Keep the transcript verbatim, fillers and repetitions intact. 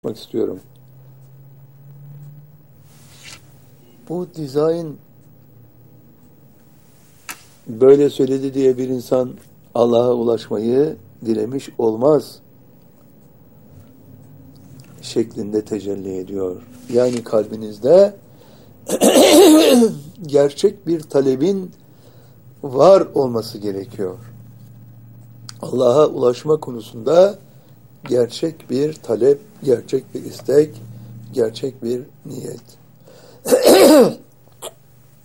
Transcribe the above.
Yapmak istiyorum. Bu dizayn böyle söyledi diye bir insan Allah'a ulaşmayı dilemiş olmaz şeklinde tecelli ediyor. Yani kalbinizde gerçek bir talebin var olması gerekiyor. Allah'a ulaşma konusunda gerçek bir talep, gerçek bir istek, gerçek bir niyet.